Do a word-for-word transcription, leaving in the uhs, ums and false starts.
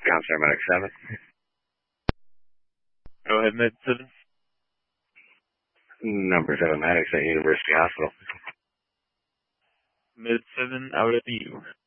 Counselor Medic seven. Go ahead, Med seven. Number seven Medics at University Hospital. Med seven out at the U.